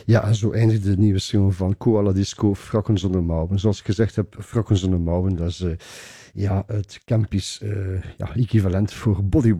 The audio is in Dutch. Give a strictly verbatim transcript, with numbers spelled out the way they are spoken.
Ja, en zo eindigt de nieuwe single van Koala Disco, Frakken zonder mouwen. Zoals ik gezegd heb, Frakken zonder mouwen, dat is uh, ja, het Kempisch uh, ja, equivalent voor Body